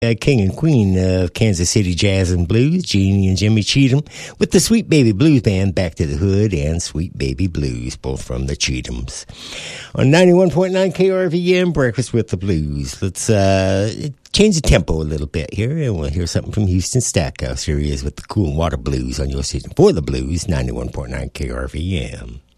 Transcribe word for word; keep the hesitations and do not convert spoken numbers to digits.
Uh, King and Queen of Kansas City Jazz and Blues, Jeannie and Jimmy Cheatham, with the Sweet Baby Blues Band, Back to the Hood, and Sweet Baby Blues, both from the Cheathams. On ninety-one point nine K R V M, Breakfast with the Blues. Let's uh, change the tempo a little bit here, and we'll hear something from Houston Stackhouse. Here he is with the Cool Water Blues on your station for the Blues, ninety-one point nine K R V M.